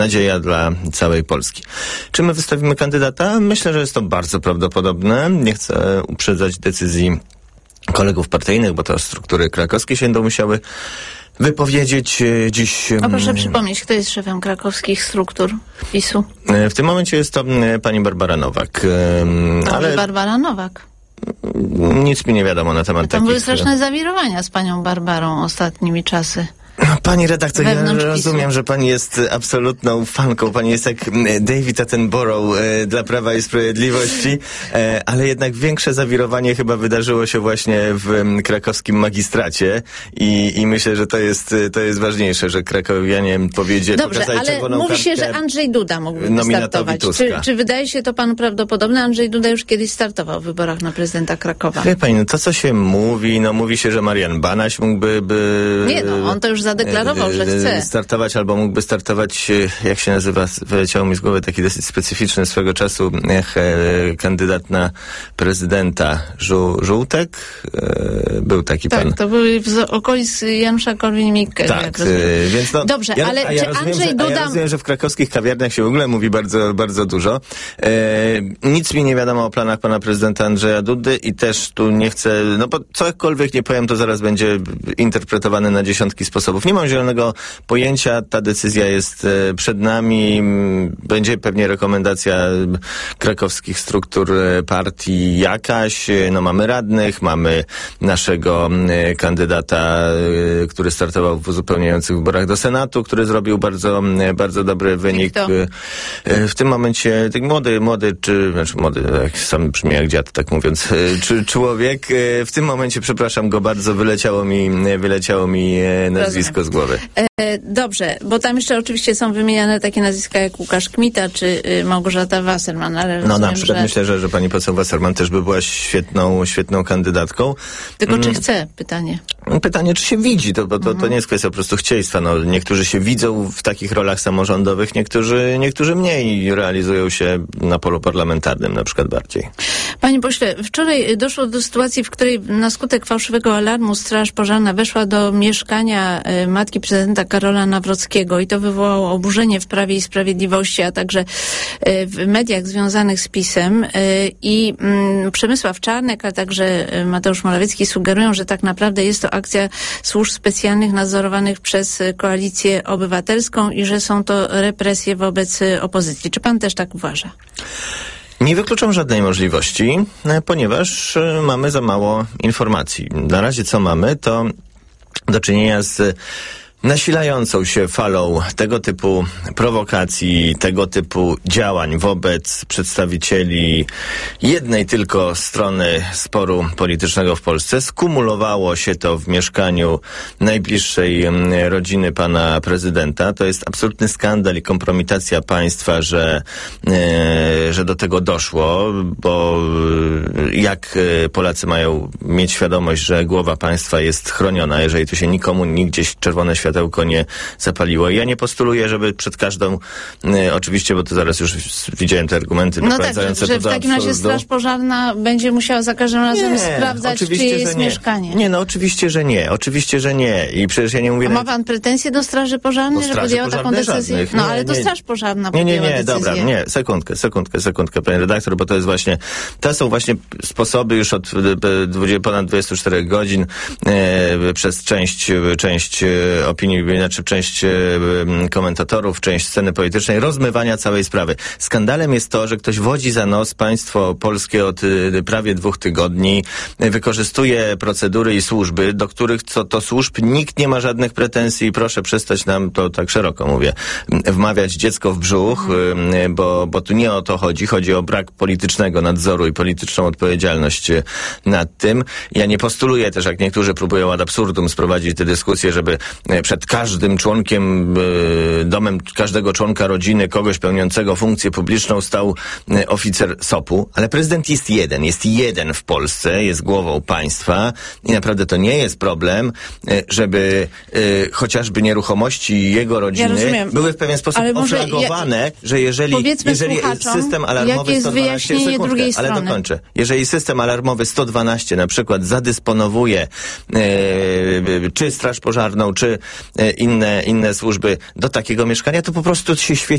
nadzieja dla całej Polski. Czy my wystawimy kandydata? Myślę, że jest to bardzo prawdopodobne. Nie chcę uprzedzać decyzji kolegów partyjnych, bo to struktury krakowskie się będą musiały wypowiedzieć dziś. A proszę przypomnieć, kto jest szefem krakowskich struktur PiS-u? W tym momencie jest to pani Barbara Nowak. Ale Barbara Nowak. Nic mi nie wiadomo na temat Tam takich... były straszne zawirowania z panią Barbarą ostatnimi czasy. Pani redaktor, ja rozumiem, PiS-u. że pani jest absolutną fanką. Pani jest jak David Attenborough dla Prawa i Sprawiedliwości, ale jednak większe zawirowanie chyba wydarzyło się właśnie w krakowskim magistracie i myślę, że to jest ważniejsze, że krakowianie Dobrze, ale mówi się, że Andrzej Duda mógłby startować. Czy wydaje się to panu prawdopodobne? Andrzej Duda już kiedyś startował w wyborach na prezydenta Krakowa. Wie pani, to co się mówi, mówi się, że Marian Banaś mógłby... Nie, on to już zadeklarował, że chce startować, albo mógłby startować, jak się nazywa, wyleciało mi z głowy taki dosyć specyficzny swego czasu kandydat na prezydenta. Żółtek? Był taki pan. Tak, to były z okolic Janusza Korwin-Mikke. Tak, więc Dobrze, ale czy Andrzej Duda... Ja rozumiem, że w krakowskich kawiarniach się w ogóle mówi bardzo, bardzo dużo. Nic mi nie wiadomo o planach pana prezydenta Andrzeja Dudy i też tu nie chcę, bo cokolwiek nie powiem, to zaraz będzie interpretowane na dziesiątki sposobów. Nie mam zielonego pojęcia, ta decyzja jest przed nami, będzie pewnie rekomendacja krakowskich struktur partii jakaś, mamy radnych, mamy naszego kandydata, który startował w uzupełniających wyborach do Senatu, który zrobił bardzo, bardzo dobry wynik. W tym momencie młody, jak sam brzmi jak dziad, tak mówiąc, czy człowiek, w tym momencie, przepraszam go bardzo, wyleciało mi nazwisko z głowy. Dobrze, bo tam jeszcze oczywiście są wymieniane takie nazwiska jak Łukasz Kmita czy Małgorzata Wasserman, ale rozumiem, na przykład myślę, że pani poseł Wasserman też by była świetną kandydatką. Tylko czy chce? Pytanie, czy się widzi, to nie jest kwestia po prostu chcieństwa. Niektórzy się widzą w takich rolach samorządowych, niektórzy mniej realizują się na polu parlamentarnym na przykład bardziej. Panie pośle, wczoraj doszło do sytuacji, w której na skutek fałszywego alarmu Straż Pożarna weszła do mieszkania matki prezydenta Karola Nawrockiego i to wywołało oburzenie w Prawie i Sprawiedliwości, a także w mediach związanych z PiS-em i Przemysław Czarnek, a także Mateusz Morawiecki sugerują, że tak naprawdę jest to akcja służb specjalnych nadzorowanych przez Koalicję Obywatelską i że są to represje wobec opozycji. Czy pan też tak uważa? Nie wykluczam żadnej możliwości, ponieważ mamy za mało informacji. Na razie co mamy, to do czynienia z nasilającą się falą tego typu prowokacji, tego typu działań wobec przedstawicieli jednej tylko strony sporu politycznego w Polsce. Skumulowało się to w mieszkaniu najbliższej rodziny pana prezydenta. To jest absolutny skandal i kompromitacja państwa, że do tego doszło, bo jak Polacy mają mieć świadomość, że głowa państwa jest chroniona, jeżeli tu się nikomu nigdzie czerwone światło nie zapaliło. I ja nie postuluję, żeby przed każdą, oczywiście, bo to zaraz już widziałem te argumenty doprowadzające że w takim razie Straż Pożarna będzie musiała za każdym razem sprawdzać, czyje jest mieszkanie. Nie, oczywiście, że nie. Oczywiście, że nie. I przecież ja nie mówię... A ma pan pretensje do Straży Pożarnej, że podjęła taką decyzję? Żadnych. Ale to Straż Pożarna podjęła decyzję. Dobra, sekundkę, panie redaktor, bo to jest właśnie, to są właśnie sposoby już od ponad 24 godzin przez część opinii, znaczy część komentatorów, część sceny politycznej, rozmywania całej sprawy. Skandalem jest to, że ktoś wodzi za nos państwo polskie od prawie 2 tygodni, wykorzystuje procedury i służby, do których co do służb nikt nie ma żadnych pretensji. Proszę przestać nam, to tak szeroko mówię, wmawiać dziecko w brzuch, bo tu nie o to chodzi. Chodzi o brak politycznego nadzoru i polityczną odpowiedzialność nad tym. Ja nie postuluję też, jak niektórzy próbują ad absurdum sprowadzić tę dyskusję, żeby przed każdym członkiem, domem każdego członka rodziny, kogoś pełniącego funkcję publiczną stał oficer SOP-u, ale prezydent jest jeden w Polsce, jest głową państwa i naprawdę to nie jest problem, żeby chociażby nieruchomości jego rodziny były w pewien sposób oflagowane, że jeżeli system alarmowy 112 ale dokończę. Jeżeli system alarmowy 112 na przykład zadysponowuje czy Straż Pożarną, inne służby do takiego mieszkania, to po prostu się świeci